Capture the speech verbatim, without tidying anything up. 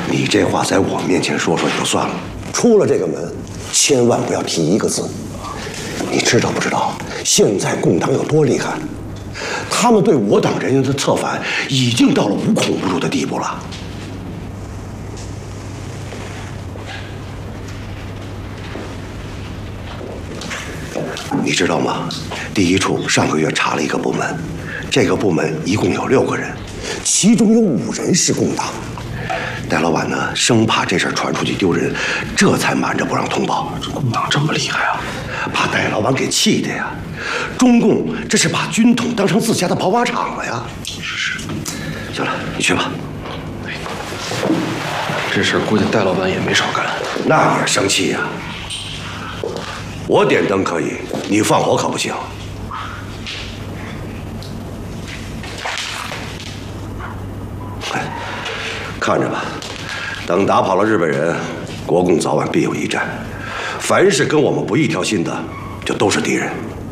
你这话在我面前说说也就算了，出了这个门，千万不要提一个字。你知道不知道现在共党有多厉害？他们对我党人员的策反已经到了无孔不入的地步了。你知道吗？第一处上个月查了一个部门，这个部门一共有六个人，其中有五人是共党。戴老板呢，生怕这事儿传出去丢人，这才瞒着不让通报。 这共党这么厉害啊！ 把戴老板给气的呀！中共这是把军统当成自家的跑马场了呀！ 是是。 行了，你去吧。 这事儿估计戴老板也没少干。 那你也生气呀？我点灯可以，你放火可不行。哎，看着吧，等打跑了日本人，国共早晚必有一战。凡是跟我们不一条心的，就都是敌人。